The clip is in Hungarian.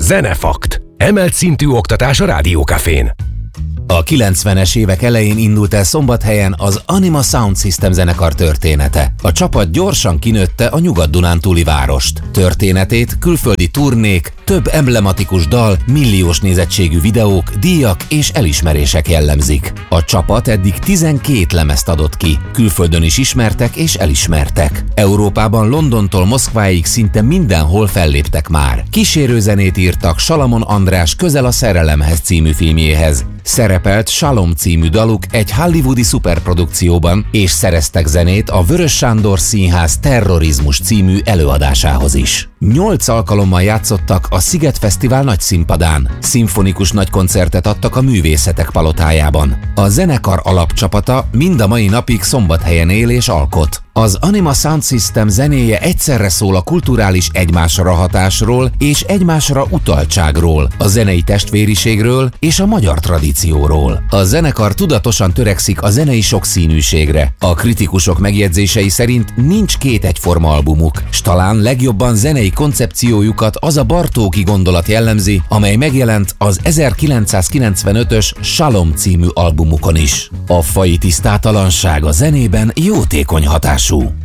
Zenefakt. Emelt szintű oktatás a Rádiókafén. A 90-es évek elején indult el Szombathelyen az Anima Sound System zenekar története. A csapat gyorsan kinőtte a Nyugat-Dunántúli várost. Történetét külföldi turnék, több emblematikus dal, milliós nézettségű videók, díjak és elismerések jellemzik. A csapat eddig 12 lemezt adott ki, külföldön is ismertek és elismertek. Európában Londontól Moszkváig szinte mindenhol felléptek már. Kísérőzenét írtak Salamon András Közel a szerelemhez című filmjéhez. Szerepelt Shalom című daluk egy hollywoodi szuperprodukcióban, és szereztek zenét a Vörös Sándor Színház Terrorizmus című előadásához is. 8 alkalommal játszottak a Sziget Fesztivál nagyszínpadán, szimfonikus nagykoncertet adtak a Művészetek Palotájában. A zenekar alapcsapata mind a mai napig Szombathelyen él és alkot. Az Anima Sound System zenéje egyszerre szól a kulturális egymásra hatásról és egymásra utaltságról, a zenei testvériségről és a magyar tradícióról. A zenekar tudatosan törekszik a zenei sokszínűségre. A kritikusok megjegyzései szerint nincs két egyforma albumuk, s talán legjobban zenei koncepciójukat az a Bartóki gondolat jellemzi, amely megjelent az 1995-ös Shalom című albumukon is. A faji tisztátalanság a zenében jótékony hatású.